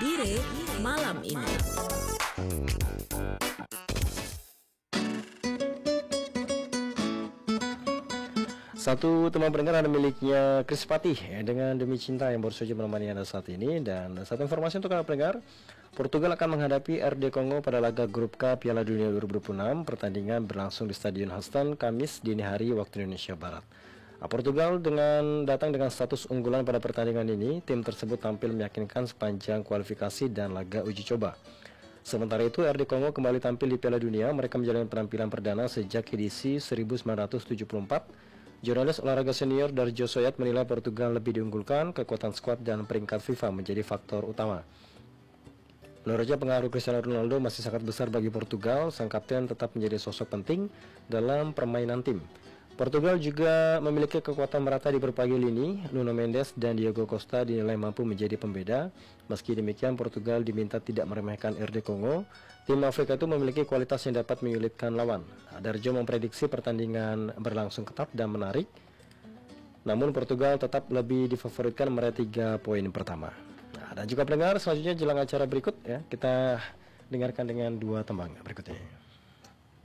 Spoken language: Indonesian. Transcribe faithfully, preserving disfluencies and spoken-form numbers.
Dire malam ini. Satu teman pendengar ada miliknya Chris Patih ya, dengan Demi Cinta yang baru saja menemani Anda saat ini. Dan satu informasi untuk Anda pendengar, Portugal akan menghadapi R D Kongo pada laga grup K Piala Dunia dua ribu dua puluh enam. Pertandingan berlangsung di Stadion Houston Kamis dini hari waktu Indonesia Barat. Nah, Portugal dengan datang dengan status unggulan pada pertandingan ini. Tim tersebut tampil meyakinkan sepanjang kualifikasi dan laga uji coba. Sementara itu R D Kongo kembali tampil di Piala Dunia. Mereka menjalani penampilan perdana sejak edisi seribu sembilan ratus tujuh puluh empat. Jurnalis olahraga senior Darjo Soyat menilai Portugal lebih diunggulkan, kekuatan skuad dan peringkat FIFA menjadi faktor utama. Menurutnya pengaruh Cristiano Ronaldo masih sangat besar bagi Portugal. Sang kapten tetap menjadi sosok penting dalam permainan tim. Portugal juga memiliki kekuatan merata di berbagai lini. Nuno Mendes dan Diogo Costa dinilai mampu menjadi pembeda. Meski demikian, Portugal diminta tidak meremehkan R D Kongo. Tim Afrika itu memiliki kualitas yang dapat menyulitkan lawan. Darjo memprediksi pertandingan berlangsung ketat dan menarik. Namun Portugal tetap lebih difavoritkan meraih tiga poin pertama. Nah, dan juga pendengar selanjutnya jelang acara berikut ya, kita dengarkan dengan dua tembang berikut ini.